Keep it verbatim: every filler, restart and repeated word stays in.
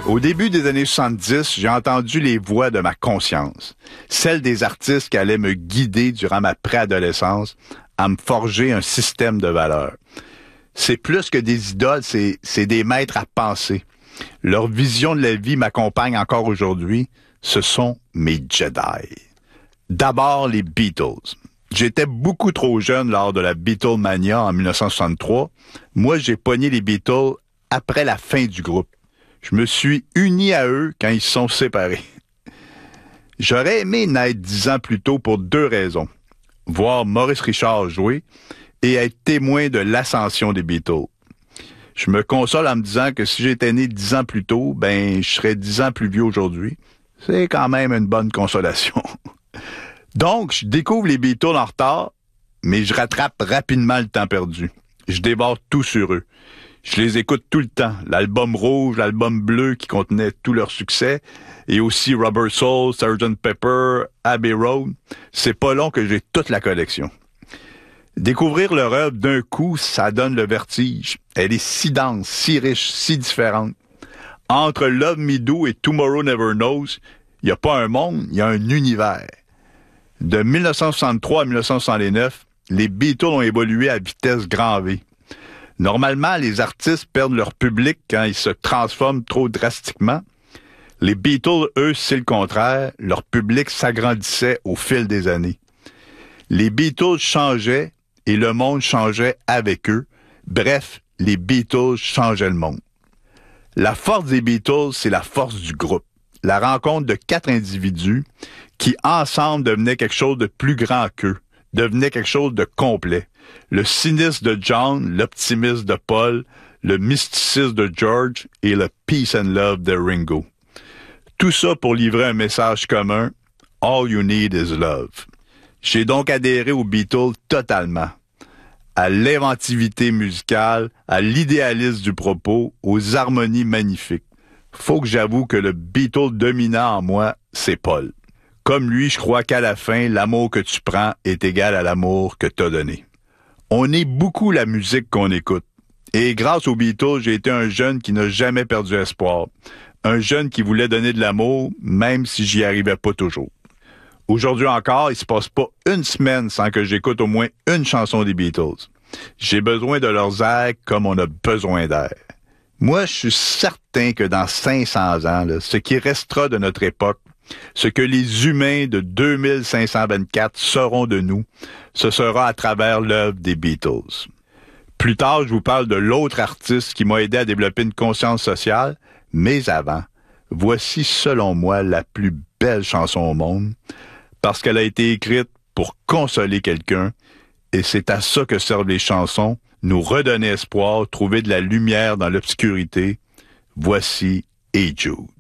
Au début des années soixante-dix, j'ai entendu les voix de ma conscience, celles des artistes qui allaient me guider durant ma préadolescence à me forger un système de valeurs. C'est plus que des idoles, c'est, c'est des maîtres à penser. Leur vision de la vie m'accompagne encore aujourd'hui. Ce sont mes Jedi. D'abord, les Beatles. J'étais beaucoup trop jeune lors de la Beatlemania en dix-neuf cent soixante-trois. Moi, j'ai pogné les Beatles après la fin du groupe. Je me suis uni à eux quand ils se sont séparés. J'aurais aimé naître dix ans plus tôt pour deux raisons. Voir Maurice Richard jouer et être témoin de l'ascension des Beatles. Je me console en me disant que si j'étais né dix ans plus tôt, ben, je serais dix ans plus vieux aujourd'hui. C'est quand même une bonne consolation. Donc, je découvre les Beatles en retard, mais je rattrape rapidement le temps perdu. Je dévore tout sur eux. Je les écoute tout le temps. L'album rouge, l'album bleu qui contenait tout leur succès, et aussi Rubber Soul, sergent Pepper, Abbey Road. C'est pas long que j'ai toute la collection. Découvrir leur œuvre d'un coup, ça donne le vertige. Elle est si dense, si riche, si différente. Entre Love Me Do et Tomorrow Never Knows, il n'y a pas un monde, il y a un univers. De dix-neuf cent soixante-trois à dix-neuf cent soixante-neuf, les Beatles ont évolué à vitesse grand V. Normalement, les artistes perdent leur public quand ils se transforment trop drastiquement. Les Beatles, eux, c'est le contraire. Leur public s'agrandissait au fil des années. Les Beatles changeaient et le monde changeait avec eux. Bref, les Beatles changeaient le monde. La force des Beatles, c'est la force du groupe. La rencontre de quatre individus qui, ensemble, devenaient quelque chose de plus grand qu'eux, devenaient quelque chose de complet. Le cynisme de John, l'optimisme de Paul, le mysticisme de George et le peace and love de Ringo. Tout ça pour livrer un message commun, « All you need is love ». J'ai donc adhéré aux Beatles totalement, à l'inventivité musicale, à l'idéalisme du propos, aux harmonies magnifiques. Faut que j'avoue que le Beatle dominant en moi, c'est Paul. Comme lui, je crois qu'à la fin, l'amour que tu prends est égal à l'amour que t'as donné. On est beaucoup la musique qu'on écoute. Et grâce aux Beatles, j'ai été un jeune qui n'a jamais perdu espoir. Un jeune qui voulait donner de l'amour, même si j'y arrivais pas toujours. Aujourd'hui encore, il se passe pas une semaine sans que j'écoute au moins une chanson des Beatles. J'ai besoin de leurs airs comme on a besoin d'air. Moi, je suis certain que dans cinq cents ans, là, ce qui restera de notre époque, ce que les humains de deux mille cinq cent vingt-quatre sauront de nous, ce sera à travers l'œuvre des Beatles. Plus tard, je vous parle de l'autre artiste qui m'a aidé à développer une conscience sociale, mais avant, voici selon moi la plus belle chanson au monde, parce qu'elle a été écrite pour consoler quelqu'un, et c'est à ça que servent les chansons, nous redonner espoir, trouver de la lumière dans l'obscurité. Voici Hey Jude.